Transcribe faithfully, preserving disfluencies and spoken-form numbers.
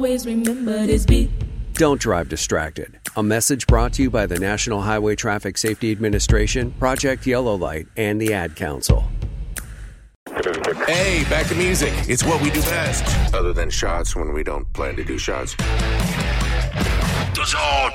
Always remember this beat. Don't drive distracted. A message brought to you by the National Highway Traffic Safety Administration, Project Yellow Light, and the Ad Council. Hey, back to music. It's what we do best. Other than shots when we don't plan to do shots. The Zone